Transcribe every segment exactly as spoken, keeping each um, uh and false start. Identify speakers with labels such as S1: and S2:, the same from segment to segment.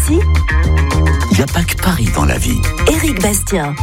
S1: ici,
S2: il n'y a pas que Paris dans la vie.
S1: Éric Bastien.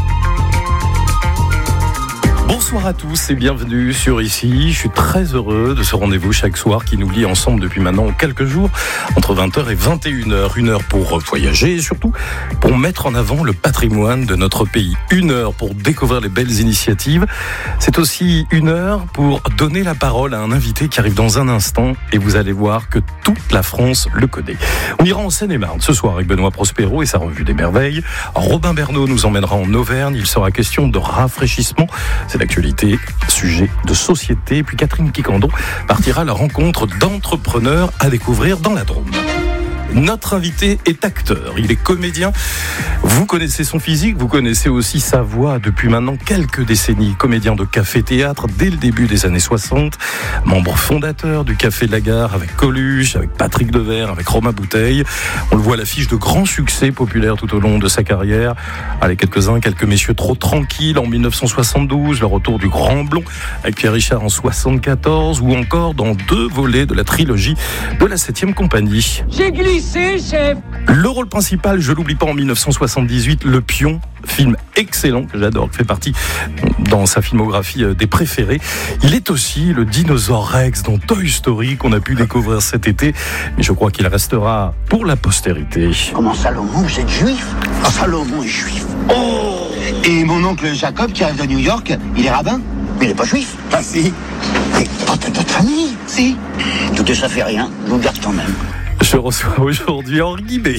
S3: Bonsoir à tous et bienvenue sur Ici. Je suis très heureux de ce rendez-vous chaque soir qui nous lie ensemble depuis maintenant quelques jours, entre vingt heures et vingt et une heures. Une heure pour voyager et surtout pour mettre en avant le patrimoine de notre pays. Une heure pour découvrir les belles initiatives. C'est aussi une heure pour donner la parole à un invité qui arrive dans un instant et vous allez voir que toute la France le connaît. On ira en Seine-et-Marne ce soir avec Benoît Prospero et sa revue des merveilles. Robin Bernot nous emmènera en Auvergne. Il sera question de rafraîchissement. C'est l'actualité, sujet de société. Et puis Catherine Kikando partira à la rencontre d'entrepreneurs à découvrir dans la Drôme. Notre invité est acteur, il est comédien. Vous connaissez son physique, vous connaissez aussi sa voix depuis maintenant quelques décennies. Comédien de café-théâtre dès le début des années soixante, membre fondateur du Café de la Gare avec Coluche, avec Patrick Devers, avec Romain Bouteille. On le voit à l'affiche de grands succès populaires tout au long de sa carrière. Allez, quelques-uns, quelques messieurs trop tranquilles en dix-neuf cent soixante-douze, le retour du Grand Blond avec Pierre Richard en soixante-quatorze, ou encore dans deux volets de la trilogie de la septième compagnie.
S4: J'ai glissé, chef.
S3: Le rôle principal, je l'oublie pas, en dix-neuf cent soixante-dix-huit, Le Pion, film excellent que j'adore, qui fait partie dans sa filmographie des préférés. Il est aussi le dinosaure Rex dans Toy Story qu'on a pu découvrir cet été, mais je crois qu'il restera pour la postérité.
S5: Comment Salomon, vous êtes juif? Ah, Salomon est juif. Oh! Et mon oncle Jacob qui arrive de New York, il est rabbin? Mais il n'est pas juif. Ah si. Mais pas de notre famille, si. Tout ça fait rien, je vous garde quand même.
S3: Je reçois aujourd'hui Henri Guibé.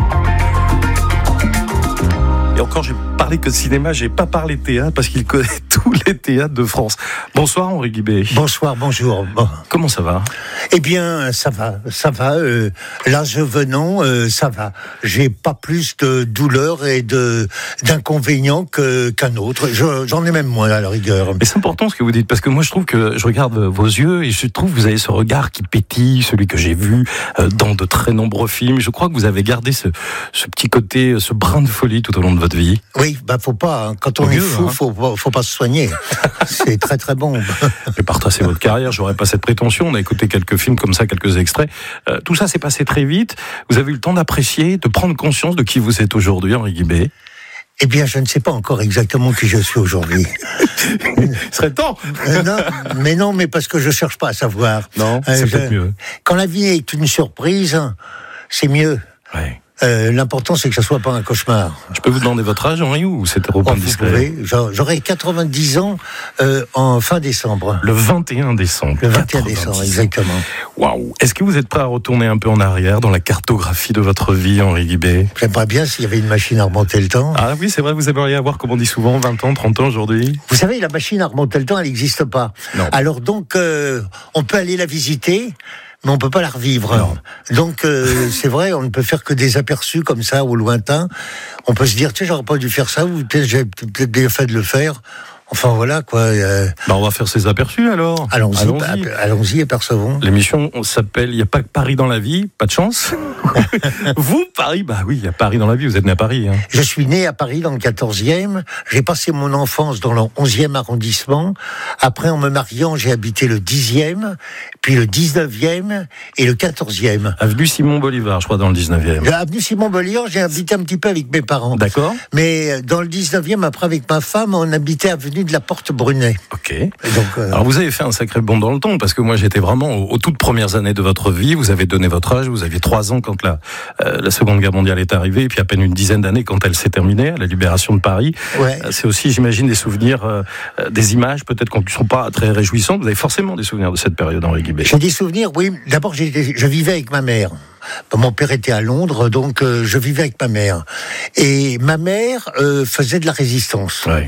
S3: Et encore, j'ai parlé que de cinéma, j'ai pas parlé de théâtre parce qu'il connaît tous les théâtres de France. Bonsoir Henri Guibé.
S6: Bonsoir, bonjour. Bon.
S3: Comment ça va?
S6: Eh bien, ça va, ça va. Euh, l'âge venant, euh, ça va. J'ai pas plus de douleurs et de d'inconvénients que, qu'un autre. Je, j'en ai même moins à la rigueur.
S3: Mais c'est important ce que vous dites, parce que moi je trouve que je regarde vos yeux et je trouve que vous avez ce regard qui pétille, celui que j'ai vu euh, dans de très nombreux films. Je crois que vous avez gardé ce, ce petit côté, ce brin de folie tout au long de votre vie.
S6: Oui, bah faut pas. Hein. Quand on est fou, hein. faut, faut pas se soigner. C'est très très bon.
S3: Mais par tracer votre carrière, j'aurais pas cette prétention. On a écouté quelques films comme ça, quelques extraits. Euh, tout ça s'est passé très vite. Vous avez eu le temps d'apprécier, de prendre conscience de qui vous êtes aujourd'hui, Henri Guibé.
S6: Eh bien, je ne sais pas encore exactement qui je suis aujourd'hui.
S3: Il serait temps.
S6: euh, non, mais non, mais parce que je cherche pas à savoir.
S3: Non, c'est euh, peut-être je... mieux.
S6: Quand la vie est une surprise, c'est mieux.
S3: Ouais.
S6: Euh, l'important, c'est que ça soit pas un cauchemar.
S3: Je peux vous demander votre âge, Henri, ou c'est trop
S6: oh,
S3: indiscret?
S6: J'aurai quatre-vingt-dix ans euh, en fin décembre.
S3: Le vingt et un décembre.
S6: Le vingt et un décembre, exactement.
S3: Waouh! Est-ce que vous êtes prêt à retourner un peu en arrière dans la cartographie de votre vie, Henri Guibé?
S6: J'aimerais bien s'il y avait une machine à remonter le temps.
S3: Ah oui, c'est vrai, vous aimeriez avoir, comme on dit souvent, vingt ans, trente ans aujourd'hui?
S6: Vous savez, la machine à remonter le temps, elle n'existe pas.
S3: Non.
S6: Alors donc, euh, on peut aller la visiter, mais on peut pas la revivre.
S3: Non.
S6: Donc euh, c'est vrai, on ne peut faire que des aperçus comme ça au lointain. On peut se dire, tu sais, j'aurais pas dû faire ça, ou peut-être j'ai peut-être bien fait de le faire. Enfin voilà quoi. Euh...
S3: Bah, on va faire ces aperçus alors.
S6: Allons-y, allons-y, allons-y apercevons.
S3: L'émission s'appelle Il n'y a pas que Paris dans la vie, pas de chance. Vous, Paris, bah oui, il y a Paris dans la vie, vous êtes né à Paris. Hein.
S6: Je suis né à Paris dans le quatorzième, j'ai passé mon enfance dans le onzième arrondissement, après en me mariant j'ai habité le dixième, puis le dix-neuvième et le quatorzième.
S3: Avenue Simon Bolivar, je crois, dans le dix-neuvième.
S6: Avenue Simon Bolivar, j'ai habité un petit peu avec mes parents.
S3: D'accord.
S6: Mais dans le dix-neuvième, après avec ma femme, on habitait avenue de la Porte Brunet.
S3: Ok. Donc, euh... Alors vous avez fait un sacré bond dans le temps, parce que moi j'étais vraiment aux, aux toutes premières années de votre vie. Vous avez donné votre âge, vous aviez trois ans quand la, euh, la Seconde Guerre mondiale est arrivée, et puis à peine une dizaine d'années quand elle s'est terminée, à la libération de Paris.
S6: Ouais.
S3: Euh, c'est aussi, j'imagine, des souvenirs, euh, des images peut-être qui ne sont pas très réjouissantes. Vous avez forcément des souvenirs de cette période, Henri Guibé.
S6: J'ai des souvenirs, oui. D'abord, j'ai, je vivais avec ma mère. Mon père était à Londres, donc euh, je vivais avec ma mère. Et ma mère euh, faisait de la résistance.
S3: Ouais.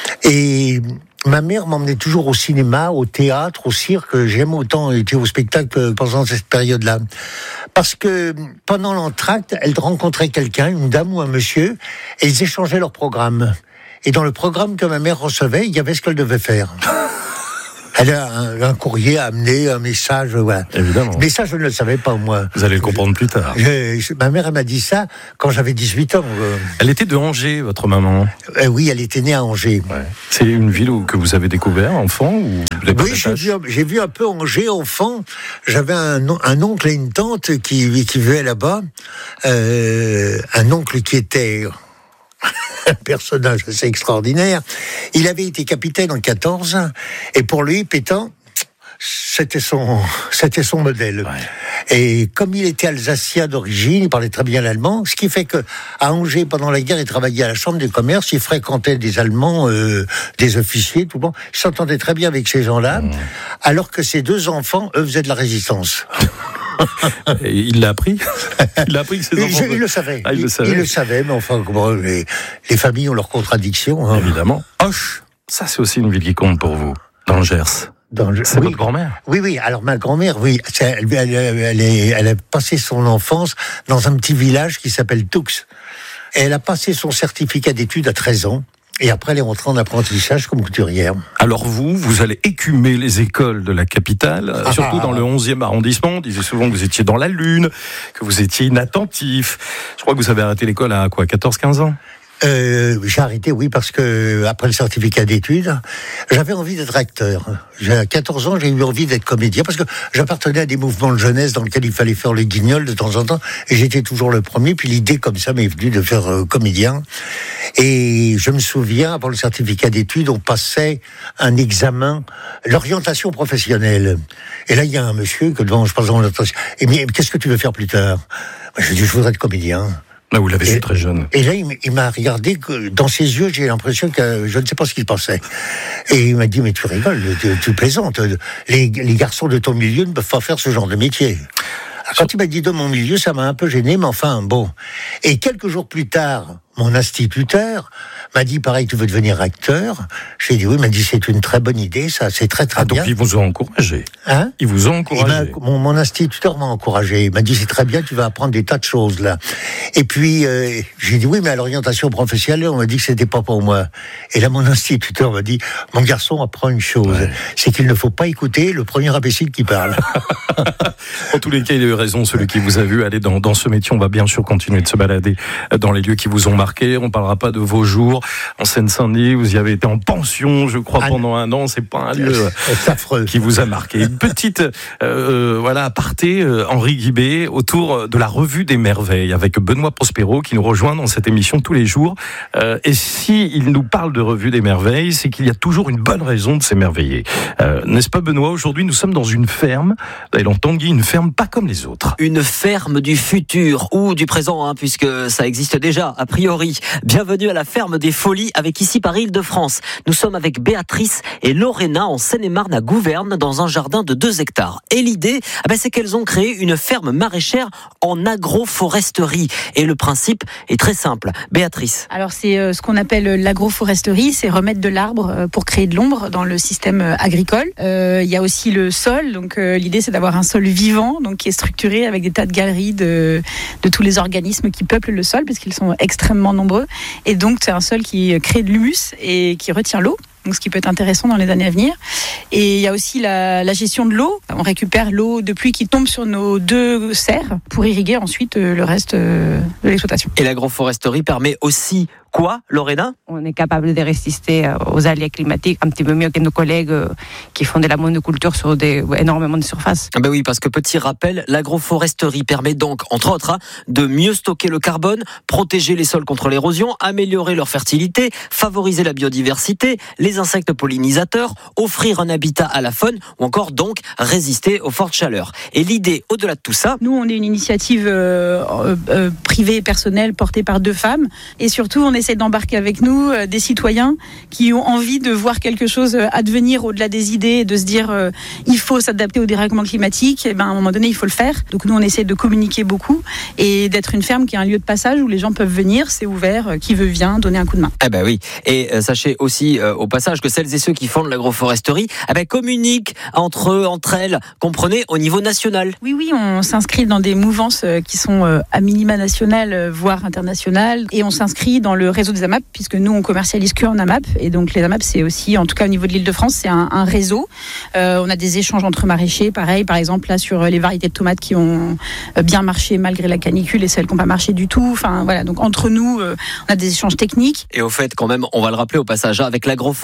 S6: Et ma mère m'emmenait toujours au cinéma, au théâtre, au cirque. J'aime autant été au spectacle pendant cette période-là. Parce que pendant l'entracte, elle rencontrait quelqu'un, une dame ou un monsieur, et ils échangeaient leur programme. Et dans le programme que ma mère recevait, il y avait ce qu'elle devait faire. Elle a un, un courrier à amener, un message, voilà.
S3: Évidemment.
S6: Mais ça, je ne le savais pas, moi.
S3: Vous allez le comprendre plus tard.
S6: Je, je, ma mère, elle m'a dit ça quand j'avais dix-huit ans. Euh.
S3: Elle était de Angers, votre maman.
S6: Euh, oui, elle était née à Angers.
S3: Ouais. C'est une ville où, que vous avez découvert, enfant, ou vous avez
S6: Oui, j'ai vu, j'ai vu un peu Angers, enfant. J'avais un, un oncle et une tante qui, qui vivaient là-bas. Euh, euh, un oncle qui était un personnage assez extraordinaire. Il avait été capitaine en quatorze, et pour lui, Pétain, c'était son, c'était son modèle. Ouais. Et comme il était alsacien d'origine, il parlait très bien l'allemand, ce qui fait que à Angers, pendant la guerre, il travaillait à la chambre du commerce, il fréquentait des Allemands, euh, des officiers, tout bon. Il s'entendait très bien avec ces gens-là, mmh. alors que ses deux enfants, eux, faisaient de la résistance.
S3: Et il l'a appris. Il l'a appris que ses enfants.
S6: Il, il le savait.
S3: Ah, il, il, le savait.
S6: il le savait, mais enfin, bon, les, les familles ont leurs contradictions. Hein.
S3: Évidemment. Auch, ça c'est aussi une ville qui compte pour vous, dans le Gers. Dans le... C'est oui. Votre grand-mère.
S6: Oui, oui. Alors ma grand-mère, oui, elle, elle, elle, est, elle a passé son enfance dans un petit village qui s'appelle Toux. Et elle a passé son certificat d'études à treize ans. Et après, elle est rentrée en apprentissage comme couturière.
S3: Alors vous, vous allez écumer les écoles de la capitale, ah, surtout ah, dans le onzième arrondissement. On disait souvent que vous étiez dans la lune, que vous étiez inattentif. Je crois que vous avez arrêté l'école à quoi, quatorze quinze ans ?
S6: Euh, j'ai arrêté, oui, parce que après le certificat d'études, j'avais envie d'être acteur. J'ai, à quatorze ans, j'ai eu envie d'être comédien, parce que j'appartenais à des mouvements de jeunesse dans lesquels il fallait faire le guignol de temps en temps, et j'étais toujours le premier, puis l'idée comme ça m'est venue de faire euh, comédien. Et je me souviens, avant le certificat d'études, on passait un examen, l'orientation professionnelle. Et là, il y a un monsieur que devant, je passe dans l'orientation. Et mais qu'est-ce que tu veux faire plus tard ? Je dis, je voudrais être comédien.
S3: Ah, vous l'avez fait très jeune.
S6: Et là, il m'a regardé, que dans ses yeux, j'ai l'impression que je ne sais pas ce qu'il pensait. Et il m'a dit, mais tu rigoles, tu, tu plaisantes. Les, les garçons de ton milieu ne peuvent pas faire ce genre de métier. Quand il m'a dit de mon milieu, ça m'a un peu gêné, mais enfin, bon. Et quelques jours plus tard, mon instituteur m'a dit, pareil, tu veux devenir acteur ? J'ai dit oui, il m'a dit, c'est une très bonne idée, ça, c'est très très
S3: ah,
S6: bien.
S3: Donc, ils vous ont encouragé.
S6: Hein ?
S3: Ils vous ont encouragé.
S6: Mon, mon instituteur m'a encouragé. Il m'a dit, c'est très bien, tu vas apprendre des tas de choses, là. Et puis, euh, j'ai dit oui, mais à l'orientation professionnelle, on m'a dit que c'était pas pour moi. Et là, mon instituteur m'a dit, mon garçon apprend une chose, ouais. c'est qu'il ne faut pas écouter le premier imbécile qui parle.
S3: En tous les cas, il a eu raison, celui qui vous a vu aller dans, dans ce métier. On va bien sûr continuer de se balader dans les lieux qui vous ont marqué. On parlera pas de vos jours en Seine-Saint-Denis. Vous y avez été en pension, je crois, ah, pendant un an. C'est pas un lieu
S6: affreux
S3: qui vous a marqué. Une petite, euh, voilà, aparté, euh, Henri Guibé, autour de la Revue des Merveilles, avec Benoît Prospero, qui nous rejoint dans cette émission tous les jours. Euh, et si il nous parle de Revue des Merveilles, c'est qu'il y a toujours une bonne raison de s'émerveiller. Euh, n'est-ce pas, Benoît ? Aujourd'hui, nous sommes dans une ferme, dans Tanguy, une ferme pas comme les autres.
S1: Une ferme du futur, ou du présent, hein, puisque ça existe déjà, a priori. Bienvenue à la ferme des Folies, avec ici par Île-de-France. Nous sommes avec Béatrice et Lorena en Seine-et-Marne à Gouverne, dans un jardin de deux hectares. Et l'idée, ah ben, c'est qu'elles ont créé une ferme maraîchère en agroforesterie. Et le principe est très simple. Béatrice.
S4: Alors c'est euh, ce qu'on appelle l'agroforesterie, c'est remettre de l'arbre euh, pour créer de l'ombre dans le système euh, agricole. Euh, il y a aussi le sol, donc euh, l'idée c'est d'avoir un sol vivant, donc qui est structuré avec des tas de galeries de, de tous les organismes qui peuplent le sol, puisqu'ils sont extrêmement nombreux. Et donc c'est un sol qui crée de l'humus et qui retient l'eau. Donc, ce qui peut être intéressant dans les années à venir. Et il y a aussi la, la gestion de l'eau. On récupère l'eau de pluie qui tombe sur nos deux serres pour irriguer ensuite le reste de l'exploitation.
S1: Et l'agroforesterie permet aussi quoi, Lorena ?
S7: On est capable de résister aux aléas climatiques un petit peu mieux que nos collègues qui font de la monoculture sur des, énormément de surface.
S1: Ah ben oui, parce que petit rappel, l'agroforesterie permet donc, entre autres, hein, de mieux stocker le carbone, protéger les sols contre l'érosion, améliorer leur fertilité, favoriser la biodiversité, les insectes pollinisateurs, offrir un habitat à la faune ou encore donc résister aux fortes chaleurs. Et l'idée, au-delà de tout ça...
S4: Nous, on est une initiative euh, euh, privée et personnelle portée par deux femmes et surtout, on essaie d'embarquer avec nous euh, des citoyens qui ont envie de voir quelque chose advenir au-delà des idées et de se dire euh, il faut s'adapter au dérèglement climatique. Et ben, à un moment donné, il faut le faire. Donc nous, on essaie de communiquer beaucoup et d'être une ferme qui est un lieu de passage où les gens peuvent venir, c'est ouvert, euh, qui veut vient, donner un coup de main.
S1: Eh ben oui. Et euh, sachez aussi euh, au passage que celles et ceux qui font de l'agroforesterie eh ben, communiquent entre eux, entre elles, comprenez, au niveau national.
S4: Oui, oui, on s'inscrit dans des mouvances euh, qui sont euh, à minima nationales, euh, voire internationales, et on s'inscrit dans le réseau des A M A P, puisque nous, on commercialise que en A M A P, et donc les A M A P, c'est aussi, en tout cas au niveau de l'Île-de-France, c'est un, un réseau. Euh, on a des échanges entre maraîchers, pareil, par exemple, là, sur les variétés de tomates qui ont bien marché malgré la canicule et celles qui n'ont pas marché du tout. Enfin, voilà, donc entre nous, euh, on a des échanges techniques.
S1: Et au fait, quand même, on va le rappeler au passage, avec l'agroforesterie,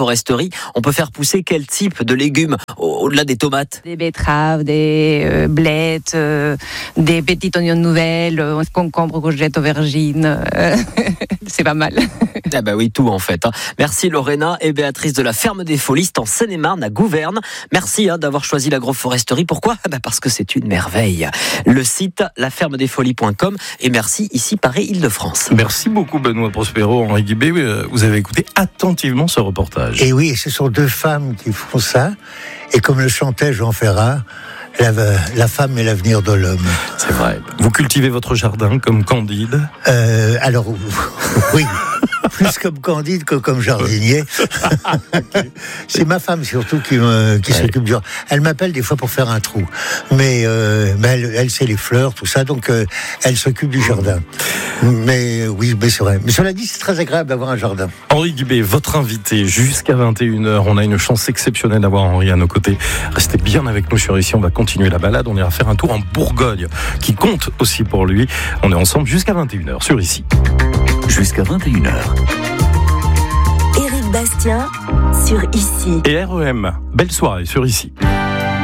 S1: l'agroforesterie, on peut faire pousser quel type de légumes au-delà des tomates?
S7: Des betteraves, des euh, blettes, euh, des petits oignons nouvelles, euh, concombres, courgettes, aubergines. Euh, c'est pas mal.
S1: Ah bah oui, tout en fait. Hein. Merci Lorena et Béatrice de la Ferme des Folies en Seine-et-Marne à Gouverne. Merci hein, d'avoir choisi l'agroforesterie. Pourquoi? Bah parce que c'est une merveille. Le site la ferme des folies point com et merci ici Paris-Île-de-France.
S3: Merci beaucoup Benoît Prospero, Henri Guibé. Vous avez écouté attentivement ce reportage.
S6: Et oui, ce sont deux femmes qui font ça. Et comme le chantait Jean Ferrat, La, la femme est l'avenir de l'homme.
S3: C'est vrai. Vous cultivez votre jardin comme Candide?
S6: euh, Alors, oui. Plus comme Candide que comme jardinier. Okay. C'est ma femme surtout qui, me, qui ouais. s'occupe du jardin. Elle m'appelle des fois pour faire un trou. Mais, euh, mais elle, elle sait les fleurs, tout ça, donc euh, elle s'occupe du jardin. Mais oui, mais c'est vrai. Mais cela dit, c'est très agréable d'avoir un jardin.
S3: Henri Guibé, votre invité jusqu'à vingt et une heures. On a une chance exceptionnelle d'avoir Henri à nos côtés. Restez bien avec nous sur Ici, on va continuer la balade. On ira faire un tour en Bourgogne, qui compte aussi pour lui. On est ensemble jusqu'à vingt et une heures sur Ici.
S2: Jusqu'à vingt et une heures.
S8: Éric Bastien sur Ici.
S3: Et R E M, belle soirée sur Ici.